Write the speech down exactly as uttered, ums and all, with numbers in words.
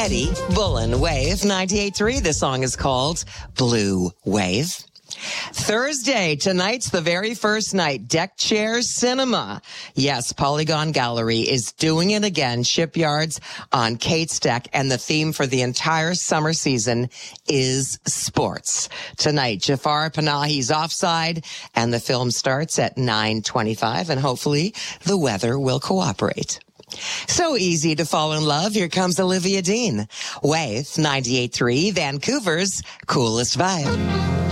Eddie Bullen. Wave ninety-eight point three. The song is called Blue Wave. Thursday, tonight's the very first night, Deck Chairs Cinema. Yes, Polygon Gallery is doing it again. Shipyards on Kate's Deck, and the theme for the entire summer season is sports. Tonight, Jafar Panahi's Offside, and the film starts at nine twenty-five, and hopefully the weather will cooperate. So easy to fall in love. Here comes Olivia Dean. Wave ninety-eight point three, Vancouver's coolest vibe.